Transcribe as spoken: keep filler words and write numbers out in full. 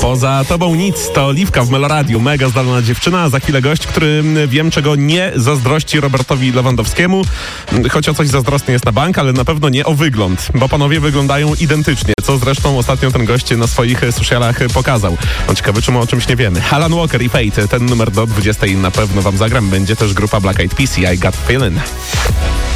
Poza tobą nic, to Oliwka w Meloradiu, mega zdolna dziewczyna, a za chwilę gość, który wiem czego nie zazdrości Robertowi Lewandowskiemu, choć o coś zazdrosny jest na bank, ale na pewno nie o wygląd, bo panowie wyglądają identycznie, co zresztą ostatnio ten gość na swoich socialach pokazał. On ciekawy, czy my o czymś nie wiemy. Alan Walker i Fate, ten numer do dwudziestej na pewno wam zagram, będzie też grupa Black Eyed Peas i I Got Feelin'.